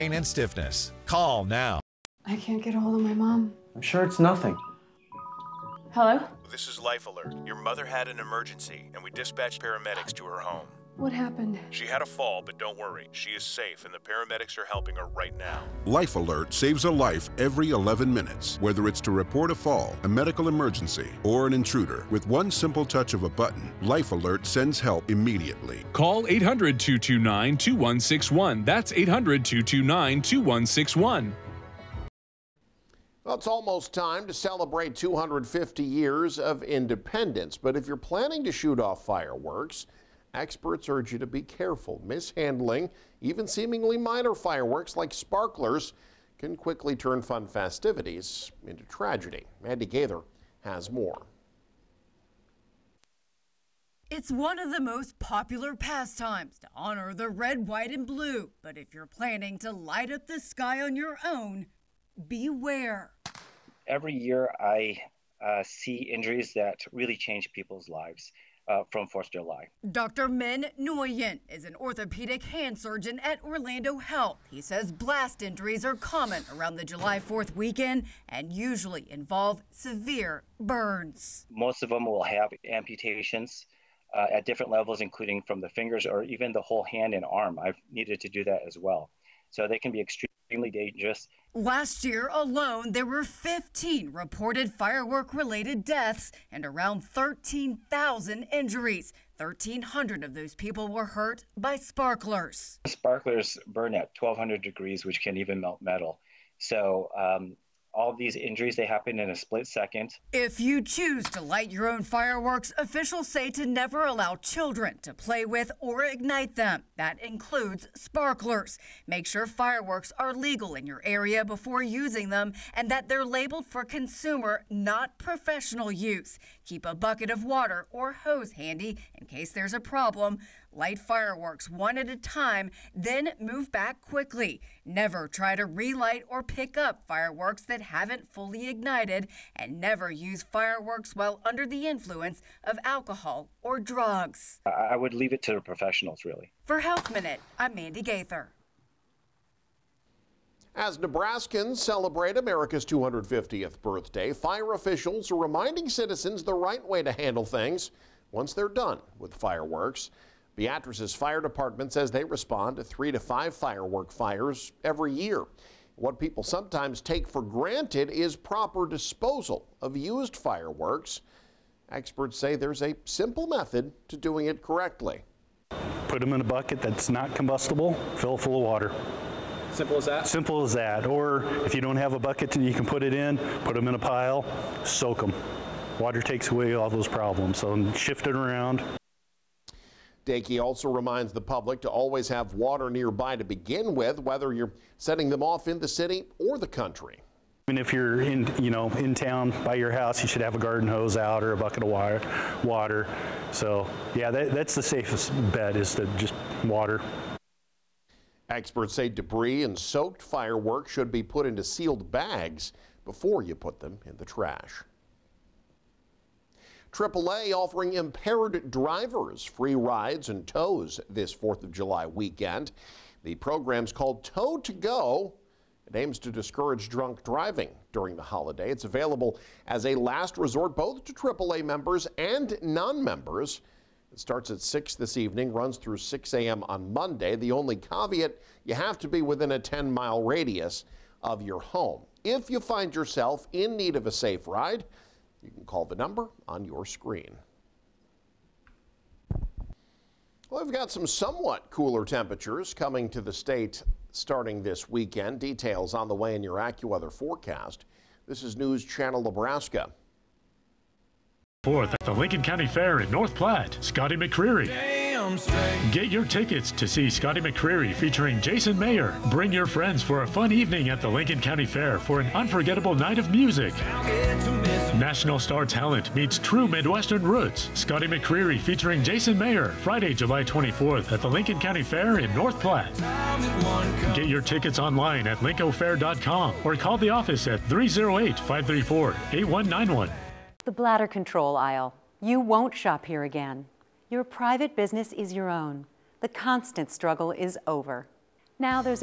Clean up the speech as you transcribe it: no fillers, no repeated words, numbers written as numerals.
pain and stiffness. Call now. I can't get a hold of my mom. I'm sure it's nothing. Hello? This is Life Alert. Your mother had an emergency, and we dispatched paramedics to her home. What happened? She had a fall, but don't worry. She is safe, and the paramedics are helping her right now. Life Alert saves a life every 11 minutes. Whether it's to report a fall, a medical emergency, or an intruder, with one simple touch of a button, Life Alert sends help immediately. Call 800-229-2161. That's 800-229-2161. Well, it's almost time to celebrate 250 years of independence. But if you're planning to shoot off fireworks, experts urge you to be careful. Mishandling even seemingly minor fireworks like sparklers can quickly turn fun festivities into tragedy. Andy Gaither has more. It's one of the most popular pastimes to honor the red, white, and blue. But if you're planning to light up the sky on your own, beware. Every year I see injuries that really change people's lives from 4th of July. Dr. Min Nguyen is an orthopedic hand surgeon at Orlando Health. He says blast injuries are common around the July 4th weekend and usually involve severe burns. Most of them will have amputations at different levels, including from the fingers or even the whole hand and arm. I've needed to do that as well. So they can be extremely dangerous. Last year alone, there were 15 reported firework-related deaths and around 13,000 injuries. 1,300 of those people were hurt by sparklers. Sparklers burn at 1,200 degrees, which can even melt metal. So all of these injuries, they happen in a split second. If you choose to light your own fireworks, officials say to never allow children to play with or ignite them. That includes sparklers. Make sure fireworks are legal in your area before using them and that they're labeled for consumer, not professional use. Keep a bucket of water or hose handy in case there's a problem. Light fireworks one at a time, then move back quickly. Never try to relight or pick up fireworks that haven't fully ignited, and never use fireworks while under the influence of alcohol or drugs. I would leave it to the professionals, really. For Health Minute, I'm Mandy Gaither. As Nebraskans celebrate America's 250th birthday, fire officials are reminding citizens the right way to handle things once they're done with fireworks. Beatrice's fire department says they respond to 3 to 5 firework fires every year. What people sometimes take for granted is proper disposal of used fireworks. Experts say there's a simple method to doing it correctly. Put them in a bucket that's not combustible, fill it full of water. Simple as that? Simple as that. Or if you don't have a bucket you can put it in, put them in a pile, soak them. Water takes away all those problems, so shift it around. Dakey also reminds the public to always have water nearby to begin with, whether you're setting them off in the city or the country. And if you're in town by your house, you should have a garden hose out or a bucket of water. So yeah, that's the safest bet, is to just water. Experts say debris and soaked fireworks should be put into sealed bags before you put them in the trash. AAA offering impaired drivers free rides and tows this 4th of July weekend. The program's called Tow to Go. It aims to discourage drunk driving during the holiday. It's available as a last resort both to AAA members and non-members. It starts at 6 this evening, runs through 6 a.m. on Monday. The only caveat, you have to be within a 10-mile radius of your home. If you find yourself in need of a safe ride, you can call the number on your screen. Well, we've got some somewhat cooler temperatures coming to the state starting this weekend. Details on the way in your AccuWeather forecast. This is News Channel Nebraska. 4th at the Lincoln County Fair in North Platte, Scotty McCreery. Get your tickets to see Scotty McCreery featuring Jason Mayer. Bring your friends for a fun evening at the Lincoln County Fair for an unforgettable night of music. National star talent meets true Midwestern roots. Scotty McCreery featuring Jason Mayer, Friday, July 24th at the Lincoln County Fair in North Platte. Get your tickets online at lincofair.com or call the office at 308-534-8191. The bladder control aisle. You won't shop here again. Your private business is your own. The constant struggle is over. Now there's